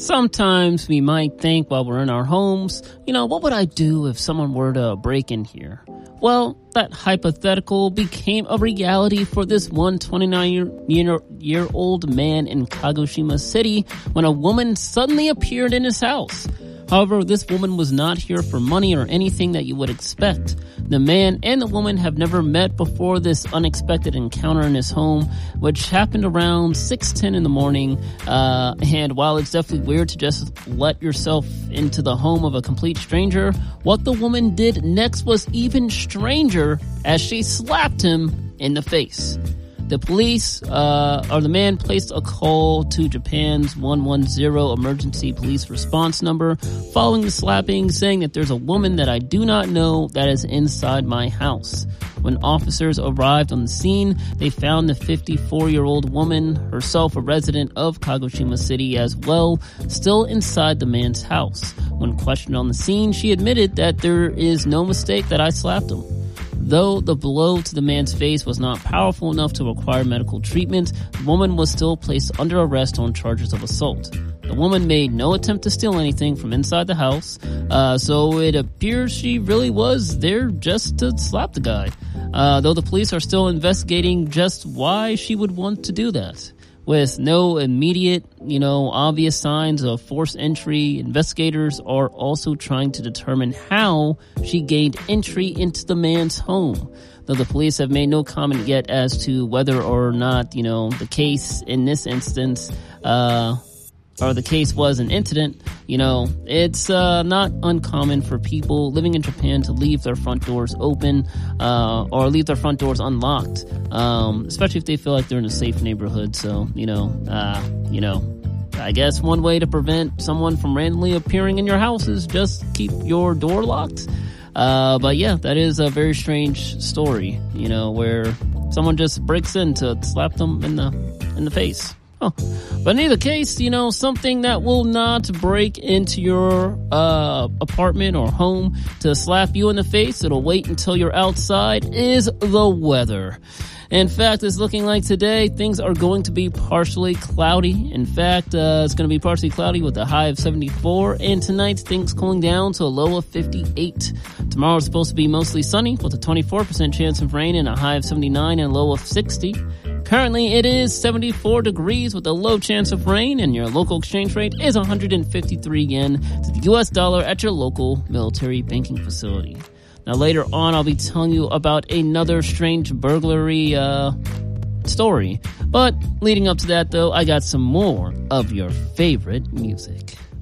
Sometimes we might think while we're in our homes, what would I do if someone were to break in here? Well, that hypothetical became a reality for this 29-year-old man in Kagoshima City when a woman suddenly appeared in his house. However, this woman was not here for money or anything that you would expect. The man and the woman have never met before this unexpected encounter in his home, which happened around 6:10 in the morning. And while it's definitely weird to just let yourself into the home of a complete stranger, what the woman did next was even stranger as she slapped him in the face. The police, the man placed a call to Japan's 110 emergency police response number following the slapping, saying that there's a woman that I do not know that is inside my house. When officers arrived on the scene, they found the 54-year-old woman, herself a resident of Kagoshima City as well, still inside the man's house. When questioned on the scene, she admitted that there is no mistake that I slapped him. Though the blow to the man's face was not powerful enough to require medical treatment, the woman was still placed under arrest on charges of assault. The woman made no attempt to steal anything from inside the house, so it appears she really was there just to slap the guy. Though the police are still investigating just why she would want to do that. With no immediate, obvious signs of forced entry, investigators are also trying to determine how she gained entry into the man's home. Though the police have made no comment yet as to whether or not, the case in this instance, or the case was an incident, it's not uncommon for people living in Japan to leave their front doors open or leave their front doors unlocked, especially if they feel like they're in a safe neighborhood. So, I guess one way to prevent someone from randomly appearing in your house is just keep your door locked. But yeah, that is a very strange story, where someone just breaks in to slap them in the face. But in either case, something that will not break into your apartment or home to slap you in the face, it'll wait until you're outside, is the weather. In fact, it's looking like today things are going to be partially cloudy. In fact, it's going to be partially cloudy with a high of 74, and tonight things cooling down to a low of 58. Tomorrow is supposed to be mostly sunny with a 24% chance of rain and a high of 79 and a low of 60. Currently, it is 74 degrees with a low chance of rain, and your local exchange rate is 153 yen to the US dollar at your local military banking facility. Now, later on, I'll be telling you about another strange burglary story. But leading up to that, though, I got some more of your favorite music.